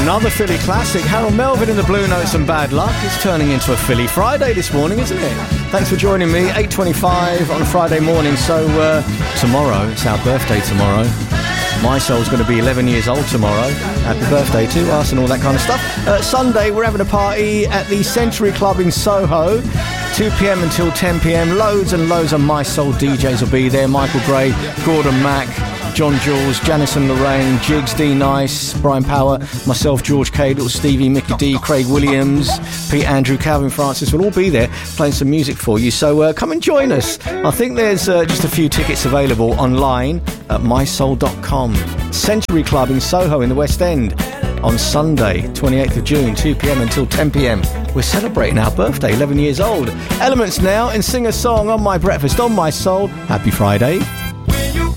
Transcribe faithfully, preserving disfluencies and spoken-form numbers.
Another Philly classic, Harold Melvin and the Blue Notes and Bad Luck. It's turning into a Philly Friday this morning, isn't it? Thanks for joining me, eight twenty-five on a Friday morning. So uh, tomorrow, it's our birthday tomorrow. My soul's going to be eleven years old tomorrow. Happy birthday to us and all that kind of stuff. Uh, Sunday, we're having a party at the Century Club in Soho. two p.m. until ten p.m. Loads and loads of My Soul D Js will be there. Michael Gray, Gordon Mack, John Jules, Janice and Lorraine, Jigs, D Nice, Brian Power, myself, George Cadle, Stevie, Mickey D, Craig Williams, Pete Andrew, Calvin Francis will all be there playing some music for you. So uh, come and join us. I think there's uh, just a few tickets available online at my soul dot com. Century Club in Soho in the West End on Sunday, twenty-eighth of June, two p.m. until ten p.m. We're celebrating our birthday, eleven years old. Elements now and sing a song on my breakfast on My Soul. Happy Friday.